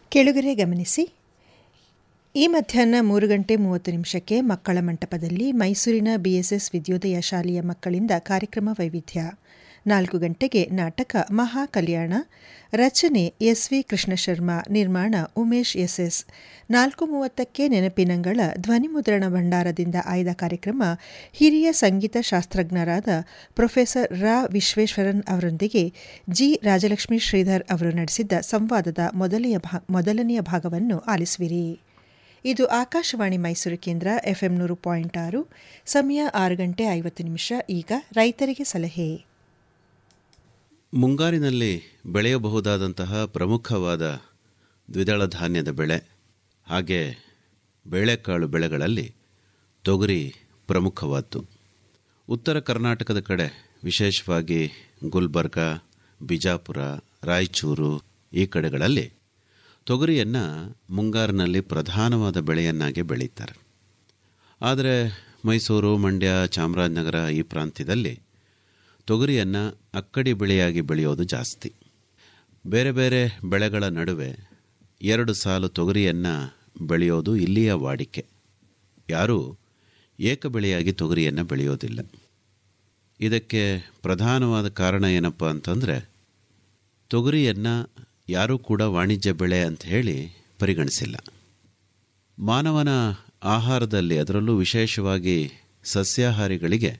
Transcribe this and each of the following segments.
ಕೆಳಗರೆ ಗಮನಿಸಿ. ಈ ಮಧ್ಯಾಹ್ನ 3:30 ಮಕ್ಕಳ ಮಂಟಪದಲ್ಲಿ ಮೈಸೂರಿನ BSS ವಿದ್ಯೋದಯ ಶಾಲೆಯ ಮಕ್ಕಳಿಂದ ಕಾರ್ಯಕ್ರಮ ವೈವಿಧ್ಯ. 4 ಗಂಟೆಗೆ ನಾಟಕ ಮಹಾ ಕಲ್ಯಾಣ, ರಚನೆ SV ಕೃಷ್ಣಶರ್ಮಾ, ನಿರ್ಮಾಣ ಉಮೇಶ್ SS. 4:30 ನೆನಪಿನಂಗಳ ಧ್ವನಿಮುದ್ರಣ ಭಂಡಾರದಿಂದ ಆಯ್ದ ಕಾರ್ಯಕ್ರಮ ಹಿರಿಯ ಸಂಗೀತ ಶಾಸ್ತ್ರಜ್ಞರಾದ ಪ್ರೊಫೆಸರ್ ರಾ ವಿಶ್ವೇಶ್ವರನ್ ಅವರೊಂದಿಗೆ G. ರಾಜಲಕ್ಷ್ಮೀ ಶ್ರೀಧರ್ ಅವರು ನಡೆಸಿದ್ದ ಸಂವಾದದ ಮೊದಲನೆಯ ಭಾಗವನ್ನು ಆಲಿಸುವಿರಿ. ಇದು ಆಕಾಶವಾಣಿ ಮೈಸೂರು ಕೇಂದ್ರ FM 100.6. ಸಮಯ 6:50. ಈಗ ರೈತರಿಗೆ ಸಲಹೆ. ಮುಂಗಾರಿನಲ್ಲಿ ಬೆಳೆಯಬಹುದಾದಂತಹ ಪ್ರಮುಖವಾದ ದ್ವಿದಳ ಧಾನ್ಯದ ಬೆಳೆ ಹಾಗೆ ಬೇಳೆಕಾಳು ಬೆಳೆಗಳಲ್ಲಿ ತೊಗರಿ ಪ್ರಮುಖವಾದ್ದು. ಉತ್ತರ ಕರ್ನಾಟಕದ ಕಡೆ ವಿಶೇಷವಾಗಿ ಗುಲ್ಬರ್ಗ, ಬಿಜಾಪುರ, ರಾಯಚೂರು ಈ ಕಡೆಗಳಲ್ಲಿ ತೊಗರಿಯನ್ನು ಮುಂಗಾರಿನಲ್ಲಿ ಪ್ರಧಾನವಾದ ಬೆಳೆಯನ್ನಾಗಿ ಬೆಳೀತಾರೆ. ಆದರೆ ಮೈಸೂರು, ಮಂಡ್ಯ, ಚಾಮರಾಜನಗರ ಈ ಪ್ರಾಂತ್ಯದಲ್ಲಿ ತೊಗರಿಯನ್ನು ಅಕ್ಕಡಿ ಬೆಳೆಯಾಗಿ ಬೆಳೆಯೋದು ಜಾಸ್ತಿ. ಬೇರೆ ಬೇರೆ ಬೆಳೆಗಳ ನಡುವೆ 2 ಸಾಲು ತೊಗರಿಯನ್ನು ಬೆಳೆಯೋದು ಇಲ್ಲಿಯ ವಾಡಿಕೆ. ಯಾರೂ ಏಕ ಬೆಳೆಯಾಗಿ ತೊಗರಿಯನ್ನು ಬೆಳೆಯೋದಿಲ್ಲ. ಇದಕ್ಕೆ ಪ್ರಧಾನವಾದ ಕಾರಣ ಏನಪ್ಪ ಅಂತಂದರೆ, ತೊಗರಿಯನ್ನು ಯಾರೂ ಕೂಡ ವಾಣಿಜ್ಯ ಬೆಳೆ ಅಂತ ಹೇಳಿ ಪರಿಗಣಿಸಿಲ್ಲ. ಮಾನವನ ಆಹಾರದಲ್ಲಿ, ಅದರಲ್ಲೂ ವಿಶೇಷವಾಗಿ ಸಸ್ಯಾಹಾರಿಗಳಿಗೆ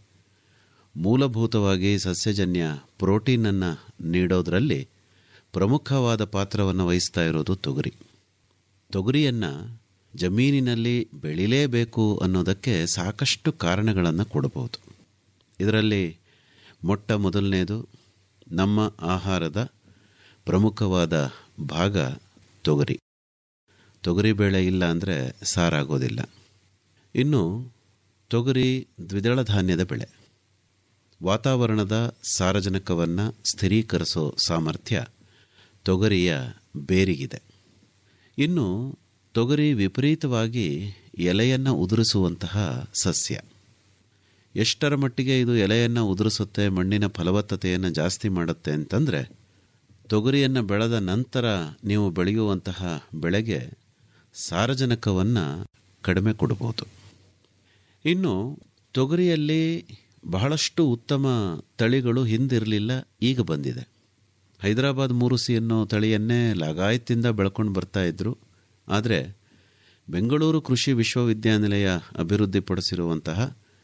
ಮೂಲಭೂತವಾಗಿ ಸಸ್ಯಜನ್ಯ ಪ್ರೋಟೀನನ್ನು ನೀಡೋದರಲ್ಲಿ ಪ್ರಮುಖವಾದ ಪಾತ್ರವನ್ನು ವಹಿಸ್ತಾ ಇರೋದು ತೊಗರಿ. ತೊಗರಿಯನ್ನು ಜಮೀನಿನಲ್ಲಿ ಬೆಳಿಲೇಬೇಕು ಅನ್ನೋದಕ್ಕೆ ಸಾಕಷ್ಟು ಕಾರಣಗಳನ್ನು ಕೊಡಬಹುದು. ಇದರಲ್ಲಿ ಮೊಟ್ಟ ಮೊದಲನೇದು, ನಮ್ಮ ಆಹಾರದ ಪ್ರಮುಖವಾದ ಭಾಗ ತೊಗರಿ. ತೊಗರಿ ಬೇಳೆ ಇಲ್ಲ ಅಂದರೆ ಸಾರಾಗೋದಿಲ್ಲ. ಇನ್ನು ತೊಗರಿ ದ್ವಿದಳ ಧಾನ್ಯದ ಬೆಳೆ. ವಾತಾವರಣದ ಸಾರಜನಕವನ್ನು ಸ್ಥಿರೀಕರಿಸೋ ಸಾಮರ್ಥ್ಯ ತೊಗರಿಯ ಬೇರಿಗಿದೆ. ಇನ್ನು ತೊಗರಿ ವಿಪರೀತವಾಗಿ ಎಲೆಯನ್ನು ಉದುರಿಸುವಂತಹ ಸಸ್ಯ. ಎಷ್ಟರ ಮಟ್ಟಿಗೆ ಇದು ಎಲೆಯನ್ನು ಉದುರಿಸುತ್ತೆ, ಮಣ್ಣಿನ ಫಲವತ್ತತೆಯನ್ನು ಜಾಸ್ತಿ ಮಾಡುತ್ತೆ ಅಂತಂದರೆ, ತೊಗರಿಯನ್ನು ಬೆಳೆದ ನಂತರ ನೀವು ಬೆಳೆಯುವಂತಹ ಬೆಳೆಗೆ ಸಾರಜನಕವನ್ನು ಕಡಿಮೆ ಕೊಡಬಹುದು. ಇನ್ನು ತೊಗರಿಯಲ್ಲಿ ಬಹಳಷ್ಟು ಉತ್ತಮ ತಳಿಗಳು ಹಿಂದಿರಲಿಲ್ಲ, ಈಗ ಬಂದಿದೆ. ಹೈದರಾಬಾದ್ 3C ಅನ್ನೋ ತಳಿಯನ್ನೇ ಲಾಗಾಯತ್ತಿಂದ ಬೆಳ್ಕೊಂಡು ಬರ್ತಾ ಇದ್ರು. ಆದರೆ ಬೆಂಗಳೂರು ಕೃಷಿ ವಿಶ್ವವಿದ್ಯಾನಿಲಯ ಅಭಿವೃದ್ಧಿಪಡಿಸಿರುವಂತಹ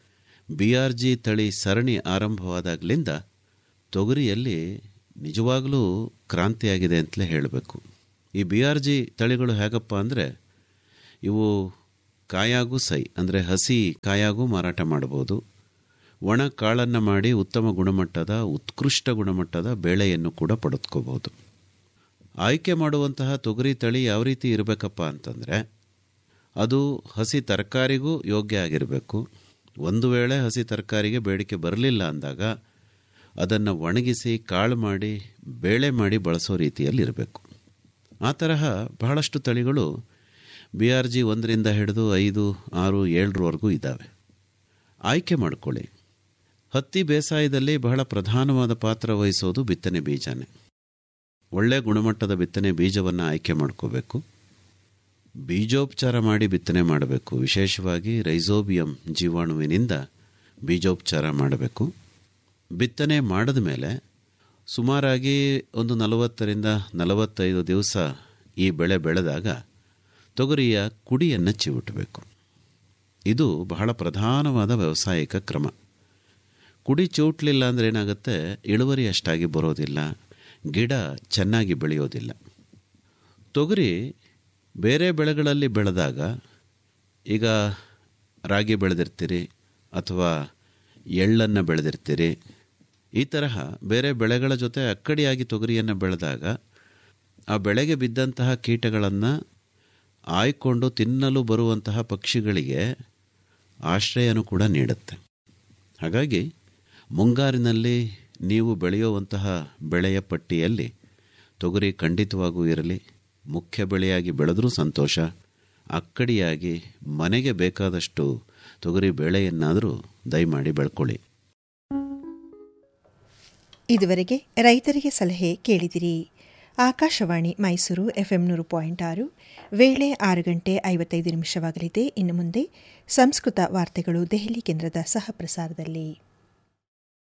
BRG ತಳಿ ಸರಣಿ ಆರಂಭವಾದಾಗಲಿಂದ ತೊಗರಿಯಲ್ಲಿ ನಿಜವಾಗಲೂ ಕ್ರಾಂತಿಯಾಗಿದೆ ಅಂತಲೇ ಹೇಳಬೇಕು. ಈ BRG ತಳಿಗಳು ಹೇಗಪ್ಪ ಅಂದರೆ, ಇವು ಕಾಯಾಗೂ ಸೈ ಅಂದರೆ ಹಸಿ ಕಾಯಾಗೂ ಮಾರಾಟ ಮಾಡ್ಬೋದು. ಒಣ ಕಾಳನ್ನು ಮಾಡಿ ಉತ್ತಮ ಗುಣಮಟ್ಟದ, ಉತ್ಕೃಷ್ಟ ಗುಣಮಟ್ಟದ ಬೇಳೆಯನ್ನು ಕೂಡ ಪಡೆದುಕೋಬಹುದು. ಆಯ್ಕೆ ಮಾಡುವಂತಹ ತೊಗರಿ ತಳಿ ಯಾವ ರೀತಿ ಇರಬೇಕಪ್ಪ ಅಂತಂದರೆ, ಅದು ಹಸಿ ತರಕಾರಿಗೂ ಯೋಗ್ಯ ಆಗಿರಬೇಕು. ಒಂದು ವೇಳೆ ಹಸಿ ತರಕಾರಿಗೆ ಬೇಡಿಕೆ ಬರಲಿಲ್ಲ ಅಂದಾಗ ಅದನ್ನು ಒಣಗಿಸಿ ಕಾಳು ಮಾಡಿ ಬೇಳೆ ಮಾಡಿ ಬಳಸೋ ರೀತಿಯಲ್ಲಿ ಇರಬೇಕು. ಆ ತರಹ ಬಹಳಷ್ಟು ತಳಿಗಳು BRG 1ರಿಂದ ಹಿಡಿದು 5, 6, 7ರವರೆಗೂ ಇದ್ದಾವೆ. ಆಯ್ಕೆ ಮಾಡಿಕೊಳ್ಳಿ. ಹತ್ತಿ ಬೇಸಾಯದಲ್ಲಿ ಬಹಳ ಪ್ರಧಾನವಾದ ಪಾತ್ರ ವಹಿಸೋದು ಬಿತ್ತನೆ ಬೀಜನೇ. ಒಳ್ಳೆ ಗುಣಮಟ್ಟದ ಬಿತ್ತನೆ ಬೀಜವನ್ನು ಆಯ್ಕೆ ಮಾಡ್ಕೋಬೇಕು. ಬೀಜೋಪಚಾರ ಮಾಡಿ ಬಿತ್ತನೆ ಮಾಡಬೇಕು. ವಿಶೇಷವಾಗಿ ರೈಸೋಬಿಯಂ ಜೀವಾಣುವಿನಿಂದ ಬೀಜೋಪಚಾರ ಮಾಡಬೇಕು. ಬಿತ್ತನೆ ಮಾಡಿದ ಮೇಲೆ ಸುಮಾರಾಗಿ ಒಂದು 40ರಿಂದ 45 ದಿವಸ ಈ ಬೆಳೆ ಬೆಳೆದಾಗ ತೊಗರಿಯ ಕುಡಿಯನ್ನು ಚಿವುಟಬೇಕು. ಇದು ಬಹಳ ಪ್ರಧಾನವಾದ ವ್ಯಾವಸಾಯಿಕ ಕ್ರಮ. ಕುಡಿ ಚಿವುಟ್ಲಿಲ್ಲ ಅಂದರೆ ಏನಾಗುತ್ತೆ, ಇಳುವರಿ ಅಷ್ಟಾಗಿ ಬರೋದಿಲ್ಲ, ಗಿಡ ಚೆನ್ನಾಗಿ ಬೆಳೆಯೋದಿಲ್ಲ. ತೊಗರಿ ಬೇರೆ ಬೆಳೆಗಳಲ್ಲಿ ಬೆಳೆದಾಗ, ಈಗ ರಾಗಿ ಬೆಳೆದಿರ್ತೀರಿ ಅಥವಾ ಎಳ್ಳನ್ನು ಬೆಳೆದಿರ್ತೀರಿ, ಈ ತರಹ ಬೇರೆ ಬೆಳೆಗಳ ಜೊತೆ ಅಕ್ಕಡಿಯಾಗಿ ತೊಗರಿಯನ್ನು ಬೆಳೆದಾಗ ಆ ಬೆಳೆಗೆ ಬಿದ್ದಂತಹ ಕೀಟಗಳನ್ನು ಆಯ್ಕೊಂಡು ತಿನ್ನಲು ಬರುವಂತಹ ಪಕ್ಷಿಗಳಿಗೆ ಆಶ್ರಯನೂ ಕೂಡ ನೀಡುತ್ತೆ. ಹಾಗಾಗಿ ಮುಂಗಾರಿನಲ್ಲಿ ನೀವು ಬೆಳೆಯುವಂತಹ ಬೆಳೆಯ ಪಟ್ಟಿಯಲ್ಲಿ ತೊಗರಿ ಖಂಡಿತವಾಗೂ ಇರಲಿ. ಮುಖ್ಯ ಬೆಳೆಯಾಗಿ ಬೆಳೆದರೂ ಸಂತೋಷ, ಅಕ್ಕಡಿಯಾಗಿ ಮನೆಗೆ ಬೇಕಾದಷ್ಟು ತೊಗರಿ ಬೇಳೆಯನ್ನಾದರೂ ದಯಮಾಡಿ ಬೆಳ್ಕೊಳ್ಳಿ. ಇದುವರೆಗೆ ರೈತರಿಗೆ ಸಲಹೆ ಕೇಳಿದಿರಿ. ಆಕಾಶವಾಣಿ ಮೈಸೂರು ಎಫ್ಎಂ 100.6 ವೇಳೆ 6:55 ಇನ್ನು ಮುಂದೆ ಸಂಸ್ಕೃತ ವಾರ್ತೆಗಳು ದೆಹಲಿ ಕೇಂದ್ರದ ಸಹ ಪ್ರಸಾರದಲ್ಲಿ.